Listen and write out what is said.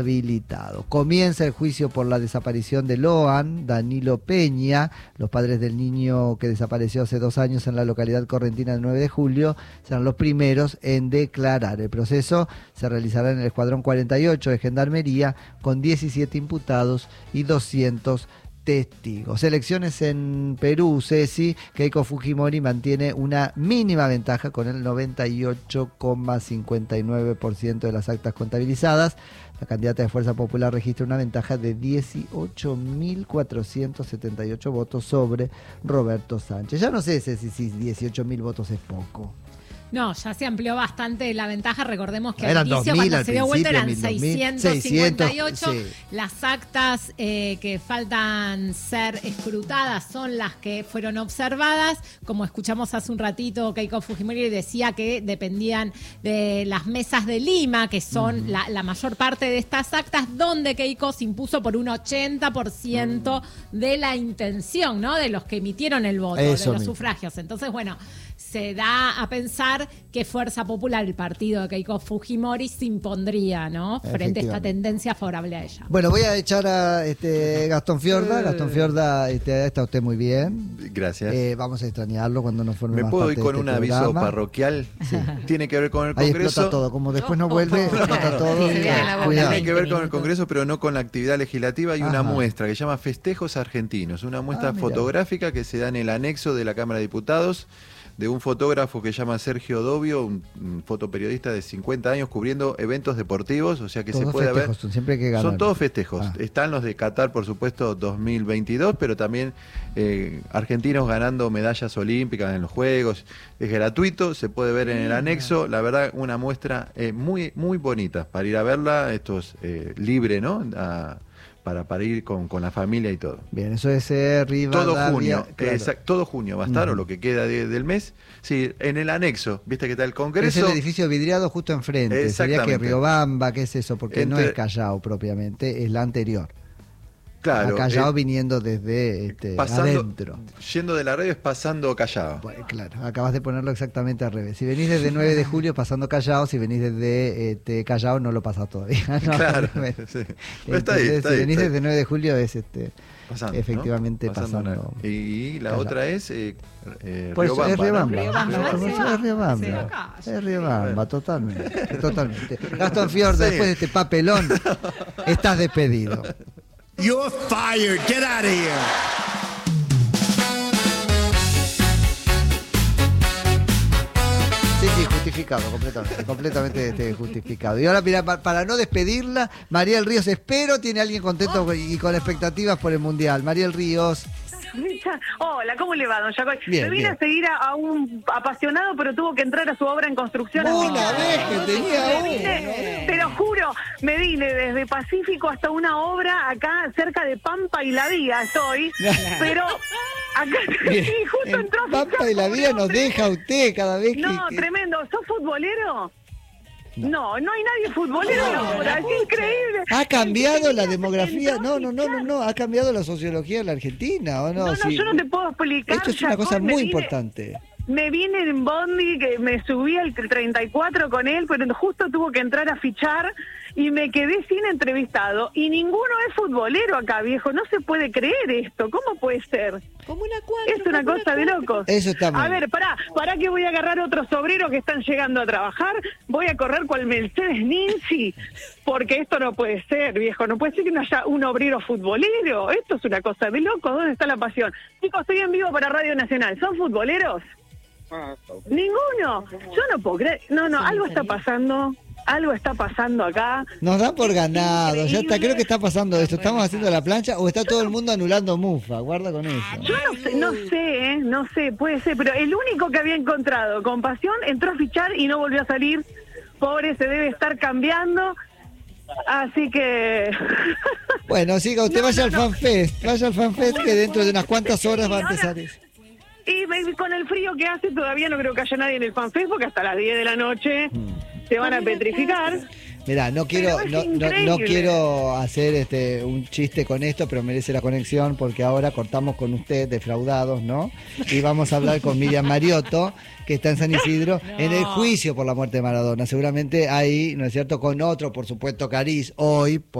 habilitado. Comienza el juicio por la desaparición de Loan, Danilo Peña. Los padres del niño que desapareció hace 2 años en la localidad correntina del 9 de julio serán los primeros en declarar. El proceso se realizará en el Escuadrón 48 de Gendarmería con 17 imputados y 200 testigos. Elecciones en Perú, Ceci. Keiko Fujimori mantiene una mínima ventaja con el 98,59% de las actas contabilizadas. La candidata de Fuerza Popular registra una ventaja de 18.478 votos sobre Roberto Sánchez. Ya no sé si 18.000 votos es poco. No, ya se amplió bastante la ventaja. Recordemos que Eran al inicio, 2000 cuando se dio vuelta, eran 658. Sí. Las actas que faltan ser escrutadas son las que fueron observadas. Como escuchamos hace un ratito, Keiko Fujimori decía que dependían de las mesas de Lima, que son la mayor parte de estas actas, donde Keiko se impuso por un 80% de la intención, ¿no? De los que emitieron el voto, Eso de los mismo. sufragios. Entonces, bueno, se da a pensar que Fuerza Popular, el partido de Keiko Fujimori, se impondría, ¿no?, frente a esta tendencia favorable a ella. Bueno, voy a echar a Gastón Fiorda. Gastón Fiorda, está usted muy bien. Gracias. Vamos a extrañarlo cuando nos forme ¿Me más puedo parte ir con de un este aviso programa. parroquial? Sí. Tiene que ver con el Ahí Congreso. explota todo, como después no vuelve, explota todo. Sí, Cuidado. Tiene que ver con el Congreso, pero no con la actividad legislativa. Hay una Ajá. muestra que se llama Festejos Argentinos, una muestra Mira. fotográfica que se da en el anexo de la Cámara de Diputados, de un fotógrafo que se llama Sergio Dobio, un fotoperiodista de 50 años cubriendo eventos deportivos, o sea que Todos se puede ver. festejos, son siempre que ganan. Son todos festejos. Ah. Están los de Qatar, por supuesto, 2022, pero también argentinos ganando medallas olímpicas en los Juegos. Es gratuito, se puede ver en el anexo. La verdad, una muestra muy, muy bonita para ir a verla. Esto es libre, ¿no? Para ir con la familia y todo. Bien, eso es Rivadavia. Todo junio, Claro. todo junio va a estar, o lo que queda del mes. Sí, en el anexo, viste que está el Congreso. Es el edificio vidriado justo enfrente. Sería que Exactamente. Riobamba, ¿qué es eso? Porque no Entre- es Callao propiamente, es la anterior. Claro, A Callao viniendo desde adentro. Yendo de la radio es pasando Callao. Bueno, claro, acabas de ponerlo exactamente al revés. Si venís desde 9 de julio pasando Callao, si venís desde Callao no lo pasás todavía. No, Claro, al revés. sí. Pero está ahí, está si ahí, venís está ahí. desde 9 de julio es Pasando, efectivamente ¿no? pasando. Y la Callao. otra es Pues es Riobamba, ¿no? Riobamba. Es Riobamba. Es Riobamba, totalmente. Totalmente. Gastón Fiorda, Sí. después de este papelón, estás despedido. You're fired. Get out of here. Sí, justificado, completamente justificado. Y ahora, mira, para no despedirla, Mariel Ríos, espero, tiene alguien contento y con expectativas por el Mundial. Mariel Ríos. Hola, ¿cómo le va, don Jacob? Bien, Me vine bien. a seguir a un apasionado, pero tuvo que entrar a su obra en construcción. Una vez que tenía Me uno. vine, te lo juro, me vine desde Pacífico hasta una obra acá cerca de Pampa y la Vía estoy, pero acá Bien. sí, justo En entró a Pampa fichar, y la Vía nos hombre. deja usted cada vez No, que... tremendo. ¿Sos futbolero? No, no hay nadie futbolero en la obra, es increíble. ¿Ha cambiado la demografía? Entró a No, fichar. ha cambiado la sociología de la Argentina, ¿o no? No, Sí. yo no te puedo explicar. Esto es una Jacob, cosa me muy vine- importante. Me vine en Bondi, que me subí al 34 con él, pero justo tuvo que entrar a fichar y me quedé sin entrevistado. Y ninguno es futbolero acá, viejo. No se puede creer esto. ¿Cómo puede ser? Como una cuadra. Es una cosa de locos. Eso está muy A ver, pará que voy a agarrar otros obreros que están llegando a trabajar. Voy a correr cual Mercedes Ninzi, porque esto no puede ser, viejo. No puede ser que no haya un obrero futbolero. Esto es una cosa de locos. ¿Dónde está la pasión? Chicos, estoy en vivo para Radio Nacional. ¿Son futboleros? Ninguno. Yo no puedo creer. No, algo está pasando. Algo está pasando acá. Nos dan por ganado, ya está, Increíble. creo que está pasando esto. ¿Estamos haciendo la plancha o está todo el mundo anulando Mufa? Guarda con eso. Yo no sé, puede ser, pero el único que había encontrado con pasión entró a fichar y no volvió a salir. Pobre, se debe estar cambiando. Así que... Bueno, siga, usted vaya al FanFest, que dentro de unas cuantas horas va a empezar eso. Y con el frío que hace todavía no creo que haya nadie en el FanFest porque hasta las 10 de la noche se van a petrificar. Mirá, no quiero, Pero es no increíble. quiero hacer un chiste con esto, pero merece la conexión porque ahora cortamos con usted, defraudados, ¿no? Y vamos a hablar con Miriam Mariotto, que está en San Isidro, en el juicio por la muerte de Maradona. Seguramente ahí, ¿no es cierto?, con otro, por supuesto, cariz, hoy,